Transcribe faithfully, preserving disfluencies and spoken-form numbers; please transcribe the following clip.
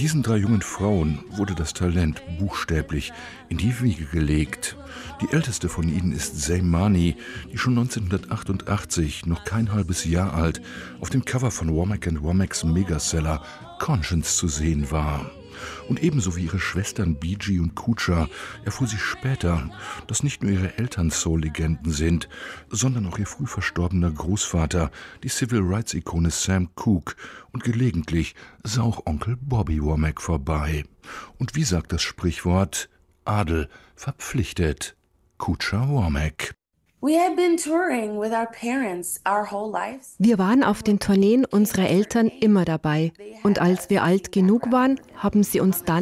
Diesen drei jungen Frauen wurde das Talent buchstäblich in die Wiege gelegt. Die älteste von ihnen ist Zay Mani, die schon neunzehnhundertachtundachtzig, noch kein halbes Jahr alt, auf dem Cover von Womack and Womack's Megaseller Conscience zu sehen war. Und ebenso wie ihre Schwestern Bee Gee und Kucha erfuhr sie später, dass nicht nur ihre Eltern Soul-Legenden sind, sondern auch ihr früh verstorbener Großvater, die Civil-Rights-Ikone Sam Cooke, und gelegentlich sah auch Onkel Bobby Womack vorbei. Und wie sagt das Sprichwort? Adel verpflichtet. Kucha Womack. Wir waren auf den Tourneen unserer Eltern immer dabei. Und als wir alt genug waren, haben sie uns dann